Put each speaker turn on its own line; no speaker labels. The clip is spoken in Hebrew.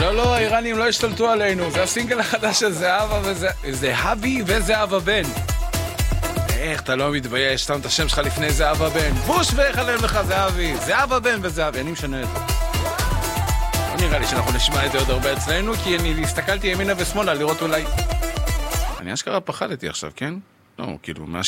לא, לא, האיראנים לא השתלטו עלינו. זה הסינגל החדש של זהבה זהבי וזהבה בן. איך אתה לא מתבייש? שמת את השם שלך לפני זהבה בן. בוש ויחלל לך זהבי. זהבה בן וזהבי, אני משנה את זה. לא נראה לי שאנחנו נשמע את זה עוד הרבה אצלנו, כי אני הסתכלתי ימינה ושמאלה לראות אולי... אני אשכרה פחדתי עכשיו, כן? לא, כאילו,